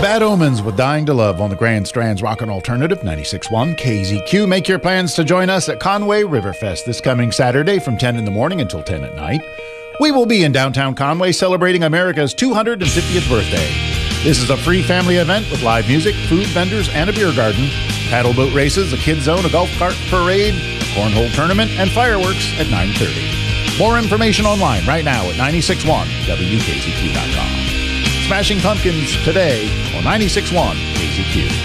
Bad Omens with Dying to Love on the Grand Strand's Rockin' Alternative 96.1 KZQ. Make your plans to join us at Conway Riverfest this coming Saturday from 10 in the morning until 10 at night. We will be in downtown Conway celebrating America's 250th birthday. This is a free family event with live music, food vendors, and a beer garden, paddle boat races, a kids zone, a golf cart parade, a cornhole tournament, and fireworks at 9:30. More information online right now at 961WKZQ.com. Smashing Pumpkins today on 96.1 KZQ.